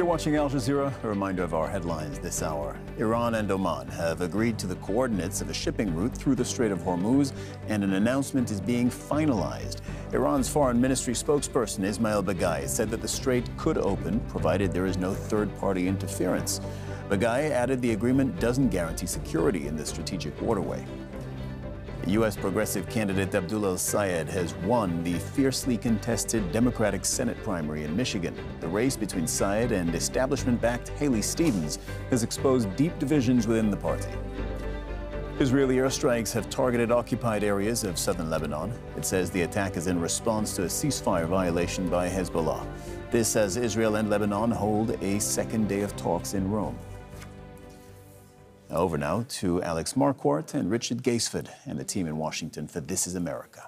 You're watching Al Jazeera. A reminder of our headlines this hour. Iran and Oman have agreed to the coordinates of a shipping route through the Strait of Hormuz, and an announcement is being finalized. Iran's foreign ministry spokesperson Ismail Baghai said that the strait could open, provided there is no third-party interference. Baghai added the agreement doesn't guarantee security in the strategic waterway. U.S. progressive candidate Abdullah El-Sayed has won the fiercely contested Democratic Senate primary in Michigan. The race between Sayed and establishment-backed Haley Stevens has exposed deep divisions within the party. Israeli airstrikes have targeted occupied areas of southern Lebanon. It says the attack is in response to a ceasefire violation by Hezbollah. This as Israel and Lebanon hold a second day of talks in Rome. Over now to Alex Marquardt and Richard Gaisford and the team in Washington for This Is America.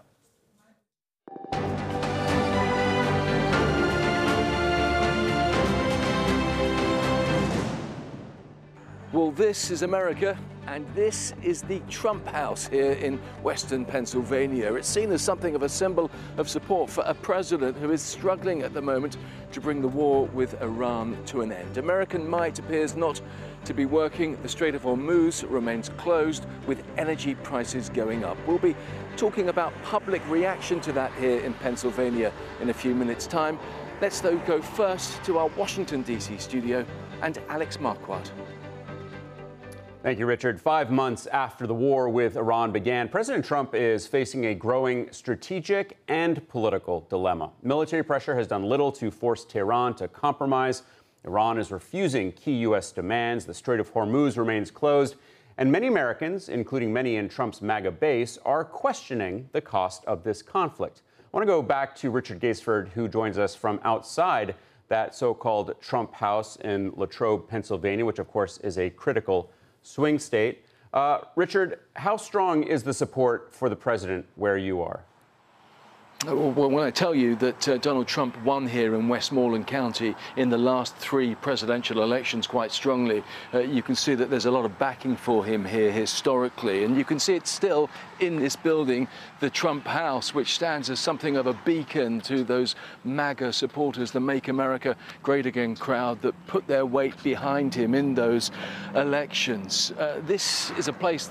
Well, this is America, and this is the Trump House here in Western Pennsylvania. It's seen as something of a symbol of support for a president who is struggling at the moment to bring the war with Iran to an end. American might appears not to be working. The Strait of Hormuz remains closed, with energy prices going up. We'll be talking about public reaction to that here in Pennsylvania in a few minutes' time. Let's, though, go first to our Washington, D.C. studio and Alex Marquardt. Thank you, Richard. 5 months after the war with Iran began, President Trump is facing a growing strategic and political dilemma. Military pressure has done little to force Tehran to compromise. Iran is refusing key U.S. demands. The Strait of Hormuz remains closed. And many Americans, including many in Trump's MAGA base, are questioning the cost of this conflict. I want to go back to Richard Gaisford, who joins us from outside that so-called Trump House in Latrobe, Pennsylvania, which, of course, is a critical swing state. Richard, how strong is the support for the president where you are? Well, when I tell you that Donald Trump won here in Westmoreland County in the last 3 presidential elections quite strongly, you can see that there's a lot of backing for him here historically. And you can see it still in this building, the Trump House, which stands as something of a beacon to those MAGA supporters, the Make America Great Again crowd that put their weight behind him in those elections. This is a place